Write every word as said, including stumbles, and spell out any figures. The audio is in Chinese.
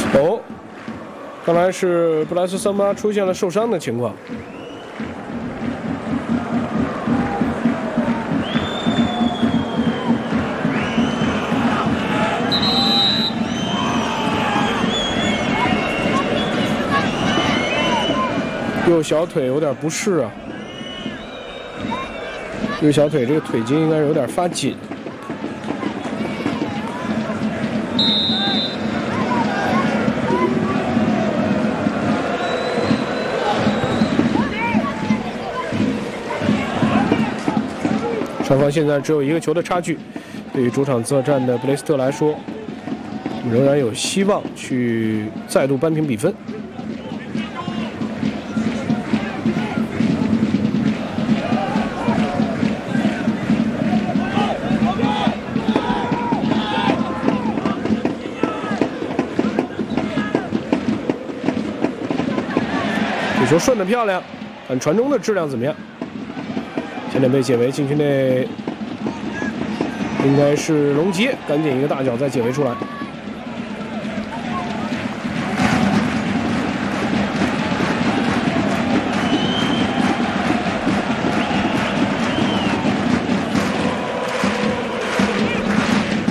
哦，看来是布莱斯桑巴出现了受伤的情况。右小腿有点不适啊，右小腿这个腿筋应该是有点发紧。 双方现在只有一个球的差距，对于主场作战的布雷斯特来说，仍然有希望去再度扳平比分。这球顺得漂亮，看传中的质量怎么样？ 前点被解围，禁区内应该是龙杰，赶紧一个大脚再解围出来。